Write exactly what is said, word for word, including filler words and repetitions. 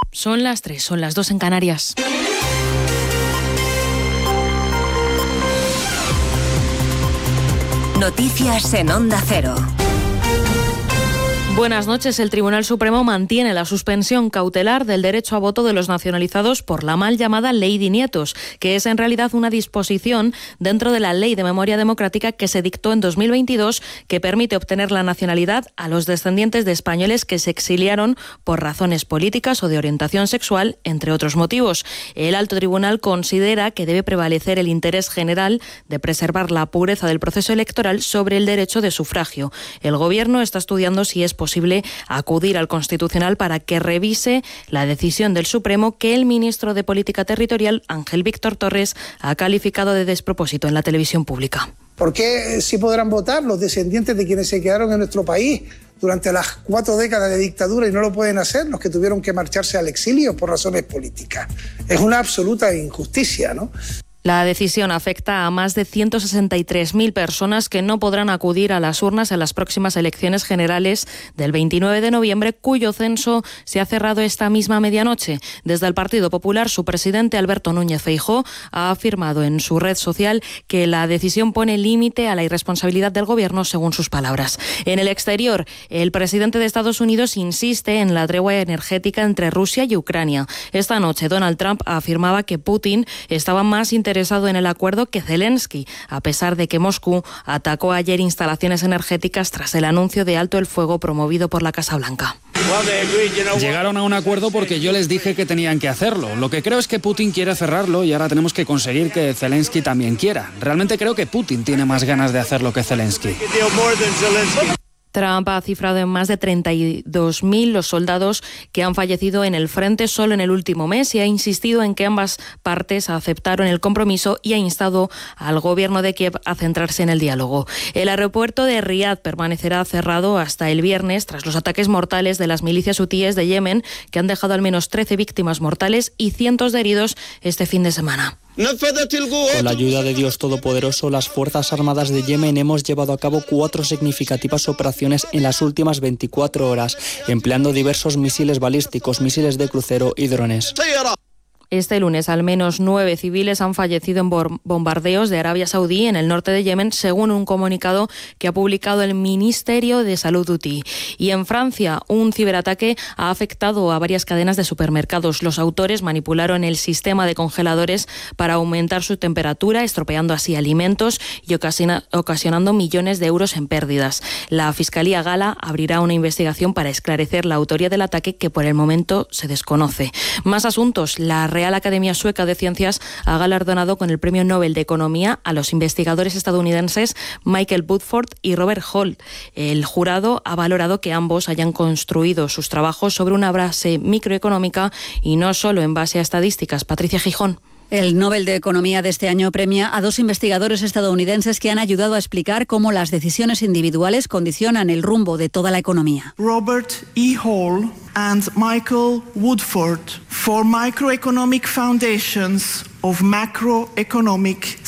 Son las tres, son las dos en Canarias. Noticias en Onda Cero. Buenas noches. El Tribunal Supremo mantiene la suspensión cautelar del derecho a voto de los nacionalizados por la mal llamada Ley de Nietos, que es en realidad una disposición dentro de la Ley de Memoria Democrática que se dictó en dos mil veintidós, que permite obtener la nacionalidad a los descendientes de españoles que se exiliaron por razones políticas o de orientación sexual, entre otros motivos. El Alto Tribunal considera que debe prevalecer el interés general de preservar la pureza del proceso electoral sobre el derecho de sufragio. El Gobierno está estudiando si es posible posible acudir al Constitucional para que revise la decisión del Supremo que el ministro de Política Territorial, Ángel Víctor Torres, ha calificado de despropósito en la televisión pública. ¿Por qué sí podrán votar los descendientes de quienes se quedaron en nuestro país durante las cuatro décadas de dictadura y no lo pueden hacer los que tuvieron que marcharse al exilio por razones políticas? Es una absoluta injusticia, ¿no? La decisión afecta a más de ciento sesenta y tres mil personas que no podrán acudir a las urnas en las próximas elecciones generales del veintinueve de noviembre, cuyo censo se ha cerrado esta misma medianoche. Desde el Partido Popular, su presidente Alberto Núñez Feijóo ha afirmado en su red social que la decisión pone límite a la irresponsabilidad del Gobierno, según sus palabras. En el exterior, el presidente de Estados Unidos insiste en la tregua energética entre Rusia y Ucrania. Esta noche, Donald Trump afirmaba que Putin estaba más interesado interesado en el acuerdo que Zelensky, a pesar de que Moscú atacó ayer instalaciones energéticas tras el anuncio de alto el fuego promovido por la Casa Blanca. Llegaron a un acuerdo porque yo les dije que tenían que hacerlo. Lo que creo es que Putin quiere cerrarlo y ahora tenemos que conseguir que Zelensky también quiera. Realmente creo que Putin tiene más ganas de hacerlo que Zelensky. Trump ha cifrado en más de treinta y dos mil los soldados que han fallecido en el frente solo en el último mes y ha insistido en que ambas partes aceptaron el compromiso y ha instado al gobierno de Kiev a centrarse en el diálogo. El aeropuerto de Riad permanecerá cerrado hasta el viernes tras los ataques mortales de las milicias hutíes de Yemen, que han dejado al menos trece víctimas mortales y cientos de heridos este fin de semana. Con la ayuda de Dios Todopoderoso, las Fuerzas Armadas de Yemen hemos llevado a cabo cuatro significativas operaciones en las últimas veinticuatro horas, empleando diversos misiles balísticos, misiles de crucero y drones. Este lunes, al menos nueve civiles han fallecido en bombardeos de Arabia Saudí en el norte de Yemen, según un comunicado que ha publicado el Ministerio de Salud hutí. Y en Francia, un ciberataque ha afectado a varias cadenas de supermercados. Los autores manipularon el sistema de congeladores para aumentar su temperatura, estropeando así alimentos y ocasiona, ocasionando millones de euros en pérdidas. La Fiscalía Gala abrirá una investigación para esclarecer la autoría del ataque, que por el momento se desconoce. Más asuntos. La Real Academia Sueca de Ciencias ha galardonado con el Premio Nobel de Economía a los investigadores estadounidenses Michael Woodford y Robert Hall. El jurado ha valorado que ambos hayan construido sus trabajos sobre una base microeconómica y no solo en base a estadísticas. Patricia Gijón. El Nobel de Economía de este año premia a dos investigadores estadounidenses que han ayudado a explicar cómo las decisiones individuales condicionan el rumbo de toda la economía. Robert E. Hall and Michael Woodford for Microeconomic Foundations of Macroeconomic